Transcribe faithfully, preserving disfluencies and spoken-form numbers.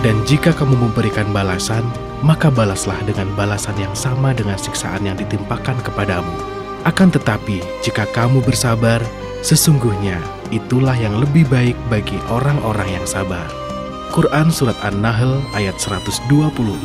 Dan jika kamu memberikan balasan, maka balaslah dengan balasan yang sama dengan siksaan yang ditimpakan kepadamu. Akan tetapi, jika kamu bersabar, sesungguhnya itulah yang lebih baik bagi orang-orang yang sabar. Quran Surat An-Nahl ayat seratus dua puluh.